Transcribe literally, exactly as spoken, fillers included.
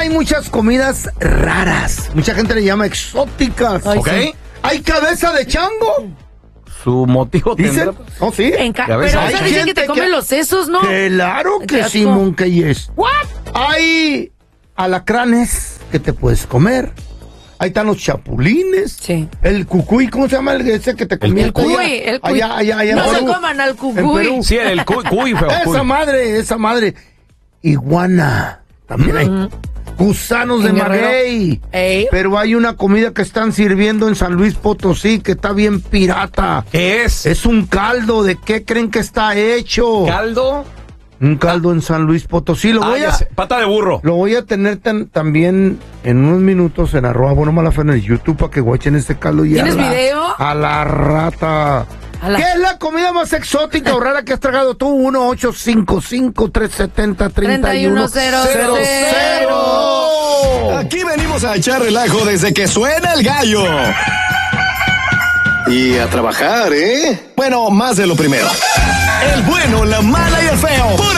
hay muchas comidas raras. Mucha gente le llama exóticas. Ay, ¿Ok? sí. Hay cabeza de chango. Su motivo ¿Dicen? tendrá. ¿Oh, sí? En ca- Ya ves, pero hay eso dicen que gente te comen que- los sesos, ¿no? Claro Qué que asco. sí, Monkey es. ¿What? Hay alacranes que te puedes comer. Ahí están los chapulines. Sí. El cucuy, ¿cómo se llama el ese que te comía? El cuy, el cuy. Allá, allá, allá en No se Perú. coman al En cucuy. Perú. Sí, el cuy, cuy feo. Esa cuy. madre, esa madre. Iguana. También hay. Gusanos de En Guerrero. maguey. Ey. Pero hay una comida que están sirviendo en San Luis Potosí que está bien pirata. ¿Qué es? Es un caldo. ¿De qué creen que está hecho? ¿Caldo? Un caldo en San Luis Potosí. Lo Ah, voy ya a, sé. Pata de burro. lo voy a tener tan- también en unos minutos en arroba bueno malafe en el YouTube para que guachen este caldo. Y ¿Tienes a la- video? A la rata. A la- ¿Qué es la comida más exótica o rara que has tragado tú? uno ocho cinco cinco, tres siete cero, tres uno cero cero. Aquí venimos a echar relajo desde que suena el gallo. Y a trabajar, ¿eh? Bueno, más de lo primero. El bueno, la mala y el feo. Puro